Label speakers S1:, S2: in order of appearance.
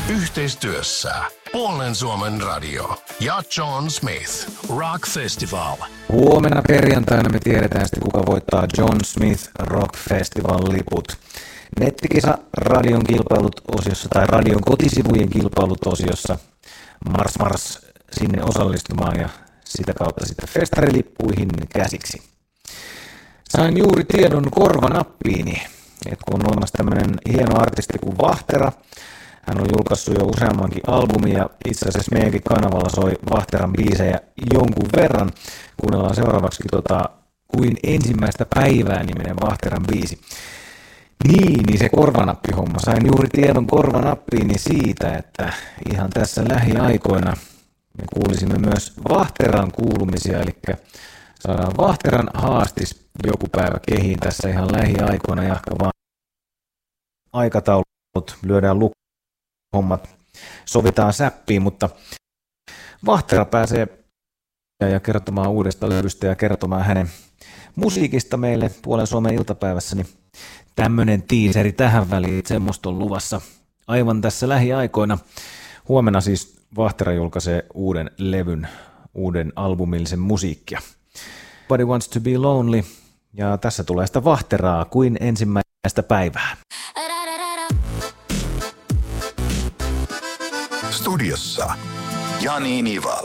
S1: Yhteistyössä Puolen Suomen radio ja John Smith Rock Festival.
S2: Huomenna perjantaina me tiedetään sitten, kuka voittaa John Smith Rock Festival liput. Nettikisa radion kilpailut osiossa tai radion kotisivujen kilpailut osiossa. Mars sinne osallistumaan ja sitä kautta sitten festarilippuihin käsiksi. Sain juuri tiedon korvanappiini, että kun on olemassa tämmöinen hieno artisti kuin Vahtera. Hän on julkaissut jo useammankin albumin ja itse asiassa meidänkin kanavalla soi Vahteran biisejä jonkun verran. Kuunnellaan seuraavaksi Kuin ensimmäistä päivää -niminen Vahteran biisi. Niin se korvanappihomma. Sain juuri tiedon korvanappiini siitä, että ihan tässä lähiaikoina me kuulisimme myös Vahteran kuulumisia, eli saadaan Vahteran haastis joku päivä kehiin tässä ihan lähiaikoina, jahka vaan aikataulut lyödään hommat sovitaan säppiin, mutta Vahtera pääsee ja kertomaan uudesta levystä ja kertomaan hänen musiikista meille Puolen Suomen iltapäivässä, niin tämmöinen tiiseri tähän väliin, semmoista on luvassa aivan tässä lähiaikoina. Huomenna siis Vahtera julkaisee uuden levyn, uuden albumillisen musiikkia. Nobody Wants to Be Lonely, ja tässä tulee sitä Vahteraa kuin ensimmäistä päivää.
S1: Studiossa Jani Niva.